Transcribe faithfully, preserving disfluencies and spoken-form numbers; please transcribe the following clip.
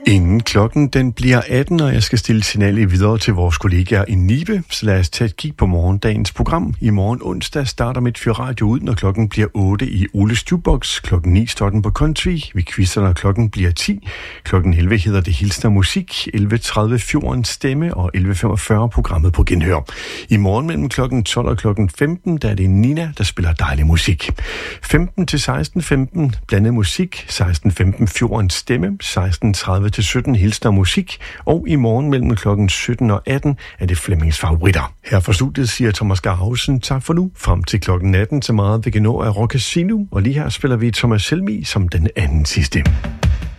Inden klokken den bliver atten, og jeg skal stille signalet videre til vores kollegaer i Nibe, så lad os tage et kig på morgendagens program. I morgen onsdag starter Midtfyr Radio ud, når klokken bliver otte i Oles Jukebox. Klokken ni står den på Country. Vi quizzer, når klokken bliver ti. Klokken elleve hedder det Hilsner Musik. elleve tredive Fjordens Stemme og elleve femogfyrre programmet på Genhør. I morgen mellem klokken tolv og klokken femten, der er det Nina, der spiller dejlig musik. femten til seksten femten blandet musik. seksten femten Fjordens Stemme. seksten tredive til sytten Hilsner Musik, og i morgen mellem klokken sytten og atten er det Flemmings Favoritter. Her fra studiet siger Thomas Garhausen tak for nu. Frem til klokken atten til meget vi kan nå af Rock Casino, og lige her spiller vi Thomas Helmi som den anden sidste.